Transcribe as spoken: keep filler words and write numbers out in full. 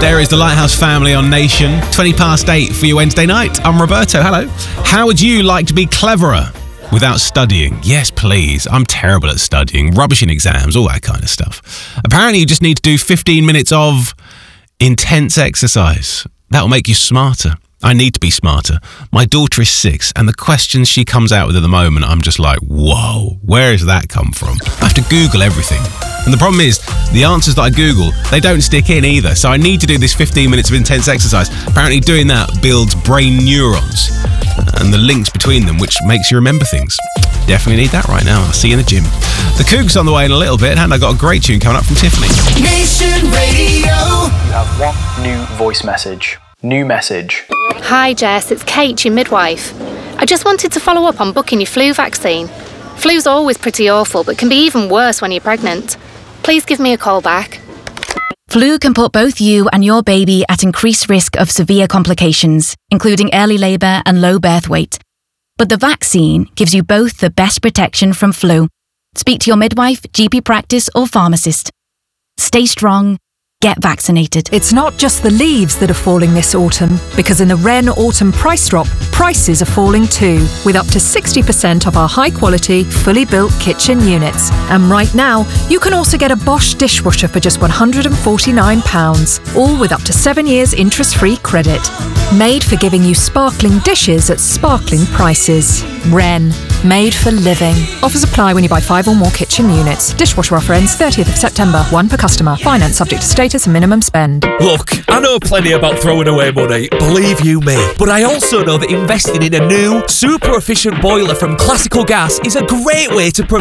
There is the Lighthouse Family on Nation. twenty past eight for your Wednesday night. I'm Roberto. Hello. How would you like to be cleverer without studying? Yes, please. I'm terrible at studying, rubbish in exams, all that kind of stuff. Apparently, you just need to do fifteen minutes of intense exercise. That'll make you smarter. I need to be smarter. My daughter is six, and the questions she comes out with at the moment, I'm just like, whoa, where has that come from? I have to Google everything. And the problem is, the answers that I Google, they don't stick in either. So I need to do this fifteen minutes of intense exercise. Apparently doing that builds brain neurons and the links between them, which makes you remember things. Definitely need that right now. I'll see you in the gym. The Cougs on the way in a little bit, and I got a great tune coming up from Tiffany. Nation Radio. You have one new voice message. New message. Hi Jess, it's Kate, your midwife. I just wanted to follow up on booking your flu vaccine. Flu's always pretty awful, but can be even worse when you're pregnant. Please give me a call back. Flu can put both you and your baby at increased risk of severe complications, including early labour and low birth weight. But the vaccine gives you both the best protection from flu. Speak to your midwife, G P practice or pharmacist. Stay strong. Get vaccinated. It's not just the leaves that are falling this autumn, because in the Wren Autumn Price Drop, prices are falling too, with up to sixty percent off our high-quality, fully built kitchen units. And right now, you can also get a Bosch dishwasher for just one hundred forty-nine pounds, all with up to seven years interest-free credit. Made for giving you sparkling dishes at sparkling prices. Wren. Made for living. Offers apply when you buy five or more kitchen units. Dishwasher offer ends thirtieth of September. One per customer. Finance subject to status and minimum spend. Look, I know plenty about throwing away money, believe you me. But I also know that investing in a new, super efficient boiler from Classical Gas is a great way to prevent